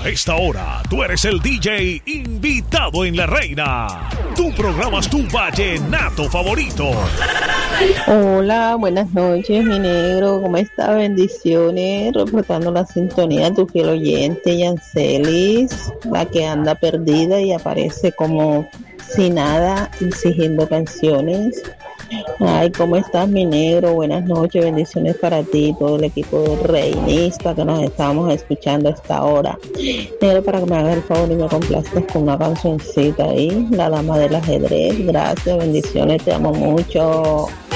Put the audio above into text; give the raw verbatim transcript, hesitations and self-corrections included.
A esta hora, tú eres el D J invitado en La Reina. Tú programas tu vallenato favorito. Hola, buenas noches, mi negro. ¿Cómo está? Bendiciones. Reportando la sintonía de tu fiel oyente, Yancelis, la que anda perdida y aparece como si nada, exigiendo canciones. Ay, ¿cómo estás, mi negro? Buenas noches, bendiciones para ti y todo el equipo de Reinista que nos estamos escuchando a esta hora. Negro, para que me hagas el favor y me complazcas con una cancioncita ahí, La Dama del Ajedrez. Gracias, bendiciones, te amo mucho.